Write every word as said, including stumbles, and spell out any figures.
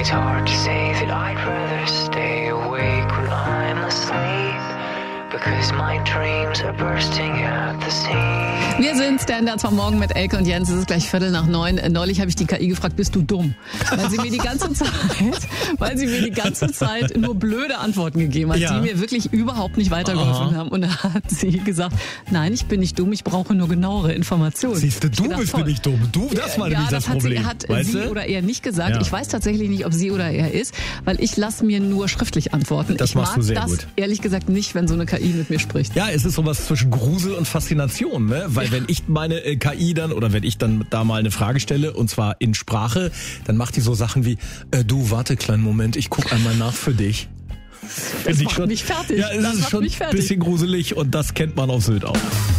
It's hard to say that I'd rather stay awake when I'm asleep, because my dreams are bursting at the seams. Wir sind Standards vom Morgen mit Elke und Jens. Es ist gleich Viertel nach neun. Neulich habe ich die K I gefragt, bist du dumm? Weil sie mir die ganze Zeit, weil sie mir die ganze Zeit nur blöde Antworten gegeben hat, ja. die mir wirklich überhaupt nicht weitergeholfen Aha. haben. Und da hat sie gesagt, nein, ich bin nicht dumm, ich brauche nur genauere Informationen. Siehst du, du gedacht, bist toll. nicht dumm. Du, das war ja, nämlich das, das hat Problem. Sie, hat weißt sie du? oder er nicht gesagt. Ja. Ich weiß tatsächlich nicht, ob sie oder er ist, weil ich lasse mir nur schriftlich antworten. Das ich machst mag du sehr das gut. ehrlich gesagt nicht, wenn so eine K I mit mir spricht. Ja, es ist sowas zwischen Grusel und Faszination, ne? Weil wenn ich meine äh, K I dann oder wenn ich dann da mal eine Frage stelle und zwar in Sprache, dann macht die so Sachen wie, äh, du, warte kleinen Moment, ich guck einmal nach für dich. Das Find ich macht schon, mich fertig. Ja, es Das ist macht schon mich ein fertig. bisschen gruselig und das kennt man auf Sylt auch.